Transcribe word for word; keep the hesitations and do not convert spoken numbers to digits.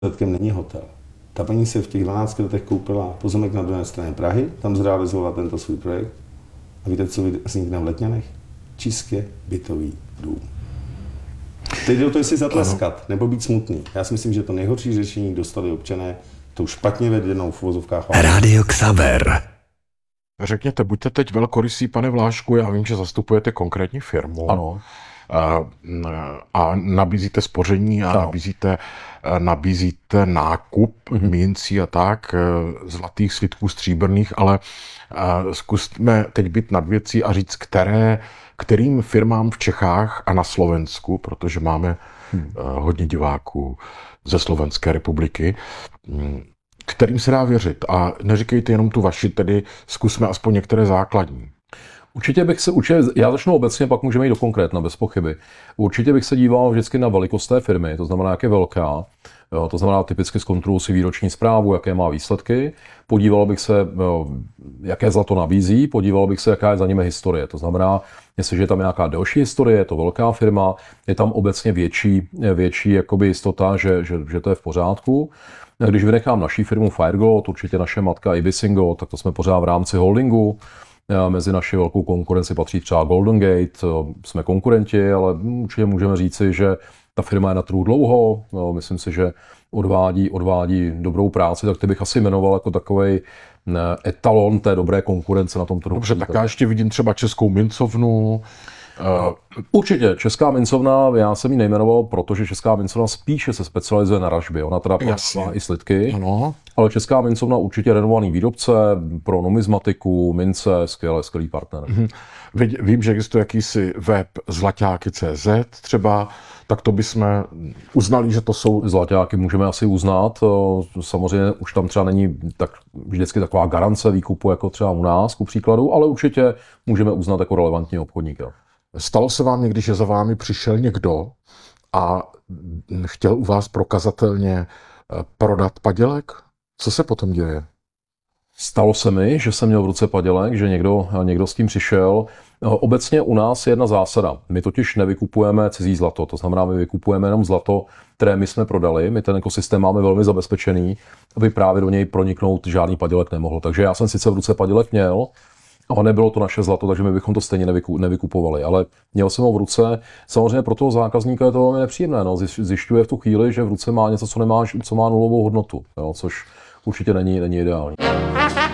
Výsledkem není hotel. Ta paní se v těch dvanácti letech koupila pozemek na druhé straně Prahy, tam zrealizovala tento svůj projekt. A víte, co vznikne v Letňanech? Čistě bytový dům. Teď jde o to, jestli zatleskat, nebo být smutný. Já si myslím, že to nejhorší řešení dostali občané tou špatně vedenou v uvozovkách. Rádio Xaver. Řekněte, buďte teď velkorysý, pane Vlášku, já vím, že zastupujete konkrétní firmu. Ano. A, a nabízíte spoření a ano. nabízíte, nabízíte nákup Mhm. mincí a tak, zlatých slitků stříbrných, ale zkusme teď být nad věcí a říct, které, kterým firmám v Čechách a na Slovensku, protože máme hmm. hodně diváků ze Slovenské republiky, kterým se dá věřit. A neříkejte jenom tu vaši, tedy zkusme aspoň některé základní. Určitě bych se učil, já začnu obecně, pak můžeme jít do konkrétna, bez pochyby. Určitě bych se díval vždycky na velikost té firmy, to znamená, jak je velká, jo, to znamená, typicky zkontroluji si výroční zprávu, jaké má výsledky, podíval bych se, jo, jaké zlato nabízí, podíval bych se, jaká je za nimi historie, to znamená, jestliže je tam nějaká delší historie, je to velká firma, je tam obecně větší, větší jakoby jistota, že, že, že to je v pořádku. Když vynechám naší firmu FireGold, určitě naše matka Ibisingo, tak to jsme pořád v rámci holdingu. Mezi naši velkou konkurenci patří třeba Golden Gate, jsme konkurenti, ale určitě můžeme říci, že ta firma je na trhu dlouho, myslím si, že odvádí, odvádí dobrou práci, tak ty bych asi jmenoval jako takovej etalon té dobré konkurence na tom trhu. Dobře, tak já ještě vidím třeba Českou mincovnu. Určitě, Česká mincovna, já jsem ji nejmenoval, protože Česká mincovna spíše se specializuje na ražby. Ona teda má i slitky, ano. Ale Česká mincovna určitě renomovaný výrobce pro numizmatiku, mince, skvělý, skvělý partner. Mhm. Vím, že existuje jakýsi web zlaťáky tečka cé zet třeba, tak to bychom uznali, že to jsou... Zlaťáky můžeme asi uznat, samozřejmě už tam třeba není tak vždycky taková garance výkupu jako třeba u nás, ku příkladu, ale určitě můžeme uznat jako relevantní obchodníka. Stalo se vám někdy, že za vámi přišel někdo a chtěl u vás prokazatelně prodat padělek? Co se potom děje? Stalo se mi, že jsem měl v ruce padělek, že někdo, někdo s tím přišel. Obecně u nás je jedna zásada. My totiž nevykupujeme cizí zlato, to znamená, my vykupujeme jenom zlato, které my jsme prodali. My ten ekosystém máme velmi zabezpečený, aby právě do něj proniknout žádný padělek nemohl. Takže já jsem sice v ruce padělek měl, ale nebylo to naše zlato, takže my bychom to stejně nevykupovali. Ale měl jsem ho v ruce. Samozřejmě pro toho zákazníka je to velmi nepříjemné. No. Zjišťuje v tu chvíli, že v ruce má něco, co, nemá, co má nulovou hodnotu, jo, což určitě není, není ideální.